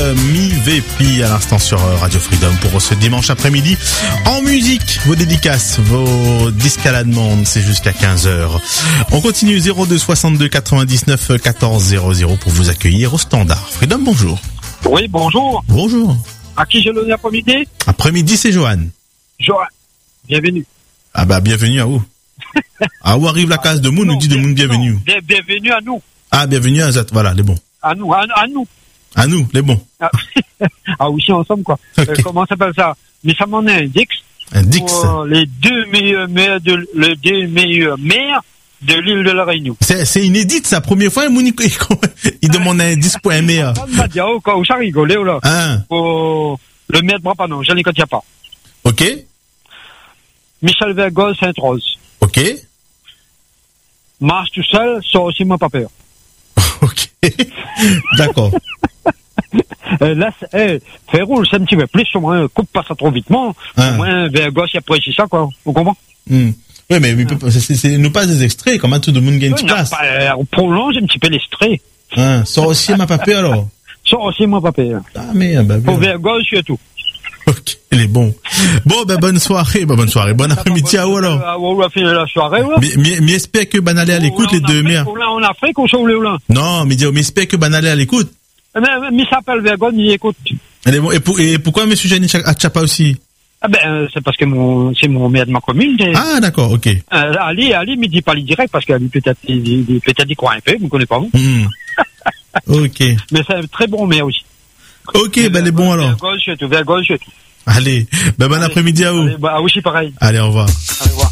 Mi VP à l'instant sur Radio Freedom pour ce dimanche après-midi. En musique, vos dédicaces, vos disques à la demande, c'est jusqu'à 15h. On continue 02 62 99 14 00 pour vous accueillir au standard. Freedom, bonjour. Oui, bonjour. Bonjour. À qui je donne l'après-midi? Après-midi, c'est Johan. Johan, bienvenue. Ah bah, bienvenue à vous. À où arrive la case de Moun, nous dit de Moun bienvenue. Bienvenue à nous. Ah, bienvenue à Zat, voilà, les bons. À nous. À nous, les bons. Ah oui, ensemble, quoi. Okay. Comment ça s'appelle ça? Mais ça m'en est un Dix. Un Dix. Pour les deux meilleurs maires de l'île de la Réunion. C'est inédit, ça. Première fois, Moun, il demande un 10 pour un maire. Où ça rigole, là. Hein? Le maire de Brapanon, je ne connais pas. Ok. Michel Vergol, Sainte-Rose. Ok. Marche tout seul, sort aussi moi pas peur. Ok. D'accord. Là, fais roule, c'est un petit peu plus, au moins, coupe pas ça trop vitement. Au moins, Vergol, il apprécie ça, quoi. Vous comprenez? Oui, mais c'est nous pas des extraits, comme tout le monde gagne une place. On prolonge un petit peu l'extrait. Sort aussi ma papier, alors. Sort aussi moi pas peur. Ah, merde, bah, pour Vergol, surtout. Ok, il est bon. Bon, ben, bonne soirée. Bon après-midi à vous, alors. On va finir la soirée, ouais. Mais j'espère que Banalé à l'écoute, les deux mères. En Afrique, ou sur le Oulin? Non, mais j'espère que Banalé à l'écoute. Mais s'appelle Vergol, il écoute. Elle est bon. Et pourquoi M. Jani Achapa aussi? Ah ben, c'est parce que c'est mon maire de ma commune. Ah, d'accord, ok. Ali, me dit pas les direct, parce qu'Ali, peut-être, il croit un peu, vous ne connaissez pas, vous. Ok. Mais c'est un très bon maire aussi. Ok, ben, les bons, alors. Vergol, surtout. Allez, ben, bon après-midi à vous. Allez, bah, aussi pareil. Allez, au revoir. Allez, au revoir.